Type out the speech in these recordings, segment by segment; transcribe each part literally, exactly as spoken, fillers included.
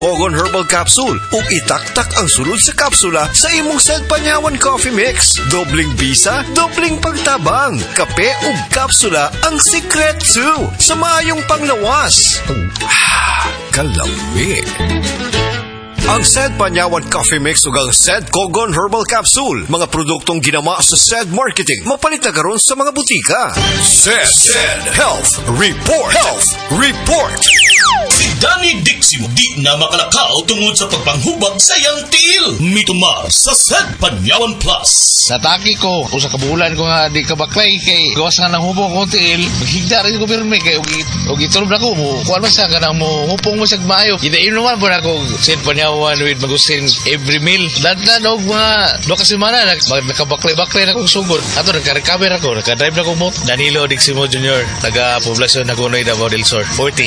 Kogon Herbal Capsule ug itaktak ang sulod sa kapsula sa imong Said Panyawan Coffee Mix. Dobling bisa, dobling pagtabang. Kape ug kapsula ang secret to sa maayong panglawas. Ah, kalami. Ang Said Panyawan Coffee Mix ug ang Said Kogon Herbal Capsule, mga produktong ginama sa Said Marketing, mapalit na karon sa mga butika. Said, Said Health Report. Health Report. Si Danny Diximo di na makalakaw tungod sa pagpanghubag sa iyang tiil. Mituma sa Said Panyawan Plus. Nataki ko, usa ka bulan ko nga di ka baklay kay gawas nga nang hubong ko tiil. Maghigda rin ko pirme kay og itulog na ko mo. Kuan man sa kanang mo hupong mo sa maayo. Gidayon naman po na ko Said Panyawan with Magustin every meal. Dadlan og mga do ka semana nakabaklay-baklay na kong sugod. Ato nagka-recover ako, nagka-drive na kong moto. Danilo Diximo Junior, taga-poblasyon na Gunoy, Davao del Sur, forty.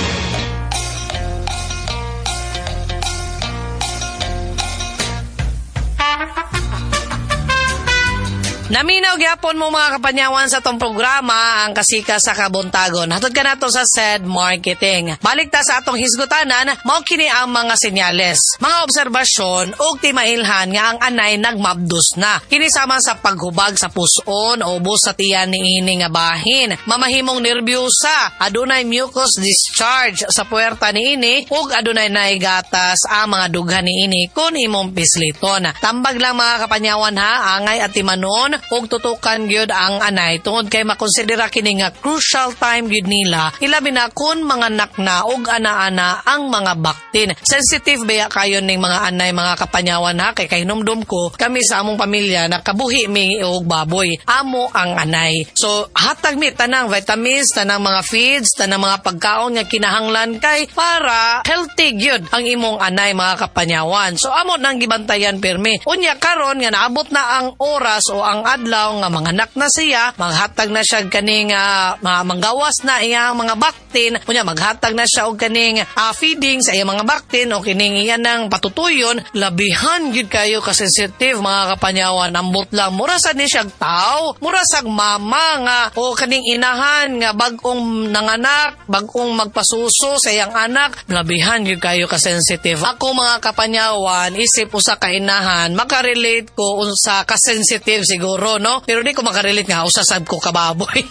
Naminaw gyapon mo mga kapanyawan sa tong programa ang kasika sa kabuntagon. Hatod ka nato sa Said Marketing. Balik ta sa atong hisgutanan, mao kini ang mga senyales, mga obserbasyon ug timailhan nga ang anay nagmabdos na. Kini sama sa paghubag sa puson o ubos sa tiyan niini nga bahin, mamahimong nerbyusa, adunay mucus discharge sa puwerta niini ug adunay naigatas ang mga dughan niini kun imong pisliton. Tambag lang mga kapanyawan ha, angay at timanon ug tutukan gyud ang anay tungod kay makonsidera kini nga crucial time gyud nila, ilabi na kun mga nakna ug ana-ana ang mga baktin. Sensitive baya kayo ning mga anay mga kapanyawan ha, kay kahinumdum ko kami sa among pamilya nakabuhi mi og baboy amo ang anay. So hatag mi tanang vitamins, tanang mga feeds, tanang mga pagkaon nga kinahanglan kay para healthy gyud ang imong anay mga kapanyawan. So amo nang gibantayan pirmi. Unya karon nga naabot na ang oras o ang adlaw nga mga anak na siya, maghatag na siya kaning uh, manggawas na iyang mga baktin, unya maghatag na siya og kaning uh, feeding sa iyang mga baktin o kining iyan ng patutuyon, labihan gid kayo ka sensitive mga kapanyawan. Ambot lang mura sad ni siya tao, mura sag mama nga o kaning inahan nga bag-ong nanganak, bag-ong magpasuso sa iyang anak, labihan gid kayo ka sensitive. Ako mga kapanyawan, isip usa ka inahan, makarelate ko unsa ka sensitive siguro, no? Pero di ko makarelate nga, usasab ko kababoy.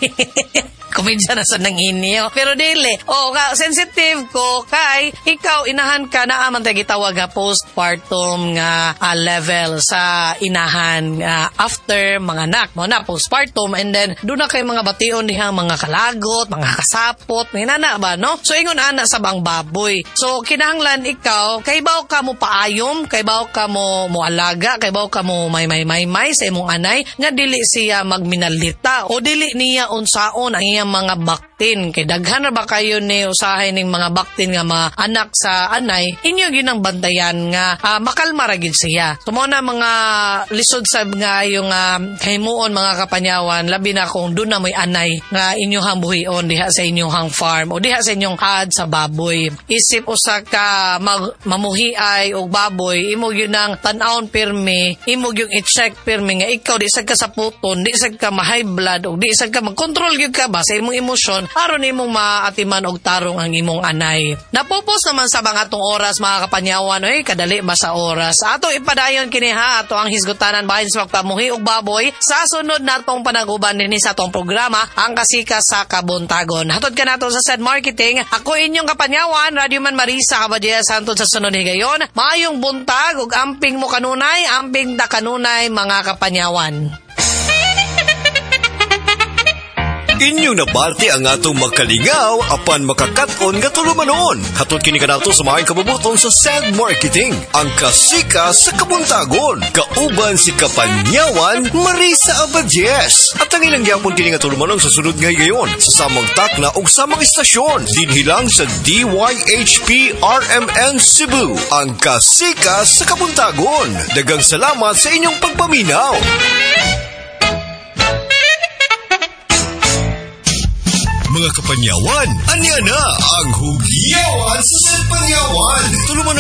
Komedya na sa nanginyo. Pero dili, o, ka, sensitive ko kay ikaw, inahan ka na aman tayo gitawag nga postpartum nga uh, level sa inahan uh, after mga anak mo na postpartum, and then doon na kay mga bation dihang mga kalagot, mga kasapot, hinana ba, no? So ingon ana sa bang baboy. So kinahanglan ikaw, kay baw ka mo paayom, kay baw ka mo moalaga, kay baw ka mo may may may may sa imong anay, nga dili siya magminalita o dili niya unsaon ang iyang mga baktin. Kay daghan na ba kayo ni usahay ning mga baktin nga mga anak sa anay, inyo ginang bantayan nga uh, makalma ra gid siya. Tumo na mga lisod sab nga yung uh, himuon mga kapanyawan, labi na kung doon na may anay nga inyohang buhion diha sa inyohang farm o diha sa inyong ad sa baboy. Isip usa ka mag, mamuhiay og baboy, imo gyud nang tan-awon pirmi, imo gyud i-check pirmi nga ikaw di sad ka sa puton, di sad ka ma-high blood o di sad ka mag-control gyud ka ba sa imong emosyon aron imong maatiman og tarong ang imong anay. Napupos naman sa mga atong oras mga kapanyawan, oy kadali ba sa oras. Ato ipadayon kini ha, ato ang hisgutanan bahin sa pagpamuhi og baboy sa sunod natong panaguban dinhi sa atong programa, ang kasika sa kabuntagon. Hatod ka nato sa Said Marketing. Ako inyong kapanyawan, Radio Man Marisa Abadía Santos sa sunod higayon. Maayong buntag ug amping mo kanunay, amping da kanunay mga kapanyawan. Inyo nabati ang atong magkalingaw apan makakaton nga tulumanon. Hatod kini kanato sa maayong kabubuton sa Said Marketing, ang kasika sa kabuntagon. Kauban si Kapanyawan Marisa Abadies. At ang ilang gyapon kini nga tulumanon sa sunod nga gayon sa samang takna ug samang istasyon dinhi lang sa D Y H P R M N Cebu, ang kasika sa kabuntagon. Daghang salamat sa inyong pagpaminaw. Mga kapanyawan, anya na ang hugyawan sa Said Panyawan. Tulumanong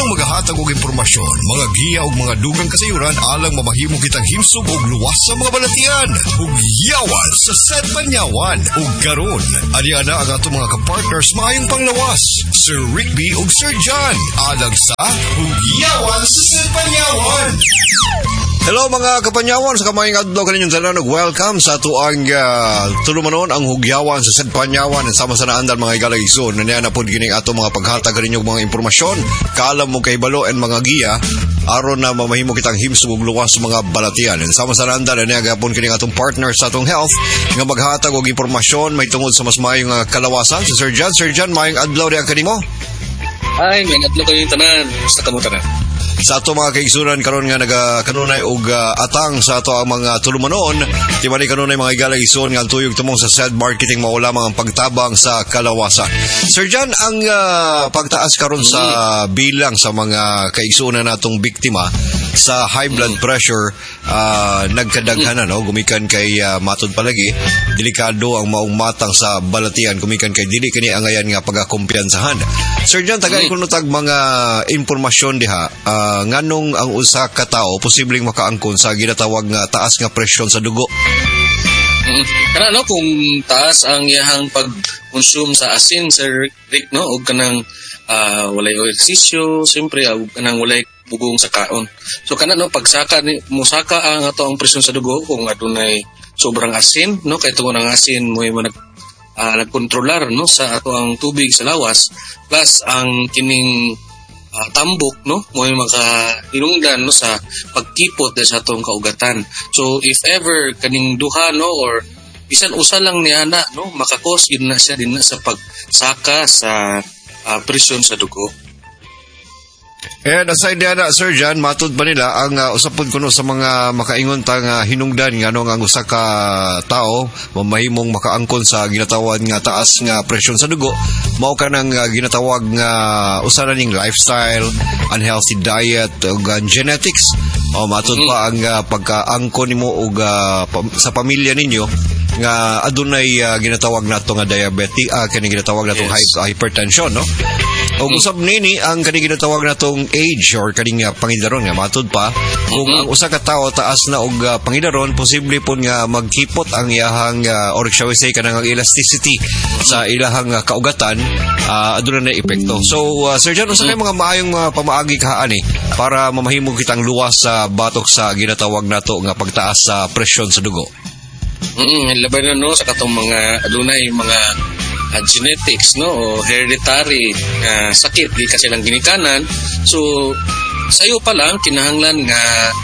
maghahatag og impormasyon, mga giya ug mga dugang kasayuran alang mamahimo kitang himsog og luwas sa mga balatian. Ug yawan sa S E D Panyawan. Ug karon, adiya na ang atong mga kapartners maayong panglawas. Sir Rickby ug Sir John. Alang sa ug yawan sa S E D Panyawan. Hello mga kapanyawan, sa kamayang adlaw kaninyong tanan ug welcome sa ato ang uh, tulumanon ang hugyawan sa S E D Panyawan sama sa naandal mga igalaigsoon. Naniya na pod gining ato mga paghatag kaninyong mga impormasyon, kaalam mo kay balo and mga giya aron na mamahimo kitang himsog ug luwas sa mga balatian. And sama sa naandal naniya gapon kining atong partner sa atong health nga maghatag og impormasyon may tungod sa mas maayong uh, kalawasan. Si Sir John, Sir John, maayong adlaw diha kanimo. Ay, may adlaw kayong tanan sa kamo tanan. Sa ato mga kaigsunan karon nga naga kanunay og uh, atang sa ato ang mga tulumanon, di ba ni kanunay mga igala igsoon nga tuyog tumong sa S E D marketing mao lamang ang pagtabang sa kalawasan. Sir John, ang uh, pagtaas karon sa bilang sa mga kaigsunan natong biktima sa high blood pressure uh, nagkadaghan na, no, gumikan kay uh, matod palagi delikado ang maong matang sa balatian, gumikan kay dili kini angayan nga pagakumpiyansahan. Sir John, tagay kuno tag mga impormasyon diha, uh, Uh, nganong ang usa ka tawo posibleng makaangkon sa ginatawag nga taas nga presyon sa dugo? Mm-hmm. Kana no, kung taas ang iyahang pag-consume sa asin, Sir Rick, no, og kanang uh, walay ehersisyo, siyempre og kanang walay bugong sa kaon. So kana no, pagsaka ni musaka ang ato ang presyon sa dugo kung adunay sobrang asin, no, kay tungod ang asin mo mo nag uh, nagkontrolar, no, sa ato ang tubig sa lawas, plus ang kining Uh, tambok, no, mo makahinungdan, no, sa pagkipot sa atong kaugatan. So if ever kaning duha, no, or bisan usa lang ni ana, no, makakos yun na siya din na sa pagsaka sa uh, presyon sa dugo. And aside na, Sir John, matud ba nila ang uh, usapod kuno sa mga makaingon tang uh, hinungdan nga no, ang usa ka tao mamahimong makaangkon sa ginatawag nga taas nga presyon sa dugo, mao ka nang uh, ginatawag nga usa na ning lifestyle, unhealthy diet ug uh, genetics. O matud mm-hmm. pa ang uh, pagkaangkon nimo og uh, pa- sa pamilya ninyo nga adunay uh, ginatawag nato nga diabetes, uh, kani ginatawag natong yes. hy- hypertension, no. O usab nini ang kani ginatawag natong age or kaning uh, pangidaron nga matud pa kung mm-hmm. ang usa ka tawo taas na og uh, pangidaron, posible pon nga magkipot ang iyahang uh, or shall we say kanang elasticity sa ilahang uh, kaugatan, uh, aduna na epekto. So uh, Sir John, usa kay mga maayong uh, pamaagi kaani para mamahimo kitang luwas sa batok sa ginatawag nato nga pagtaas sa presyon sa dugo. Mm, laban na no sa katong mga adunay mga uh, genetics, no, o hereditary uh, sakit di kasi lang ginikanan. So sayo pa lang kinahanglan nga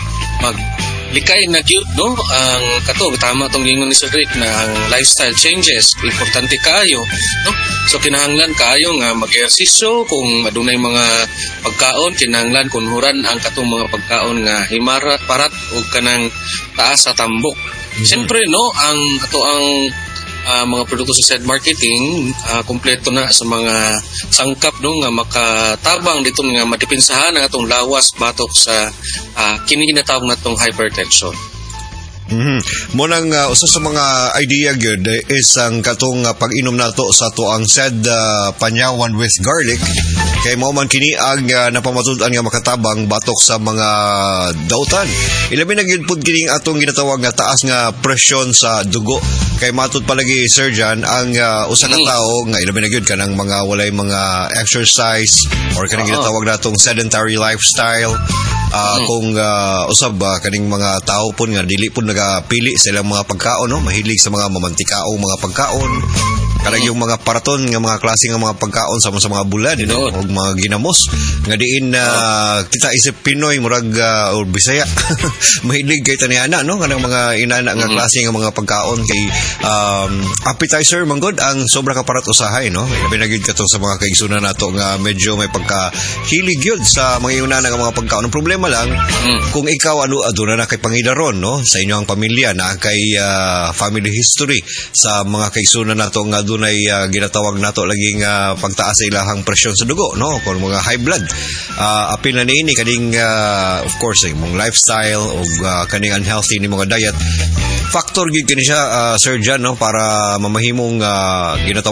maglikay na gyud, no, ang kato tama tong gingon ni Sir Rick na ang lifestyle changes importante kaayo, no. So kinahanglan kaayo nga mag-ehersisyo, kung adunay mga pagkaon kinahanglan kunhuran ang katong mga pagkaon nga himara parat o kanang taas sa tambok. Mm-hmm. Siyempre, no, ang ato ang uh, mga produkto sa S E D marketing uh, kompleto na sa mga sangkap, no, nga makatabang dito nga madipinsahan ang atong lawas batok sa uh, kini ginatawag natong hypertension. Mhm. Mo nang uh, usa sa mga idea gyud is ang katong uh, pag-inom nato sa to ang S E D uh, Panyawan with garlic, kay mao man kini ang uh, napamatud-an nga makatabang batok sa mga dautan. Ilabi na gyud pud kini atong ginatawag nga taas nga presyon sa dugo, kay matud palagi Sir John ang uh, usa ka tawo nga ilabi na gyud kanang mga walay mga exercise or kanang ginatawag natong sedentary lifestyle. Uh, mm. Kung uh, usab uh, kaning mga tao pun nga dili pun nagapili sa ilang mga pagkaon, no, mahilig sa mga mamantikaong mga pagkaon, kanang yung mga paraton nga mga klase nga mga pagkaon sa sa mga bulad, no, o mga ginamos nga diin na uh, kita isip Pinoy murag uh, or Bisaya mahilig kay taniana, no, kanang mga inana nga klase nga mga pagkaon kay um, appetizer manggod ang sobra ka parat usahay, no. Labi na gyud kato sa mga kaigsunan nato nga medyo may pagka hilig gyud sa mga inana nga mga pagkaon. Ang problema lang mm. kung ikaw ano aduna na kay pangidaron, no, sa inyong pamilya na kay uh, family history sa mga kaigsunan nato nga dunay uh, ginatawag nato laging uh, pagtaas sa ilahang presyon sa dugo, no, kung mga high blood, uh, apil na niini kaning uh, of course yung mga lifestyle o uh, kaning unhealthy ni mga diet factor gyud kini siya, uh, Sir John, no, para mamahimong uh, ginatawag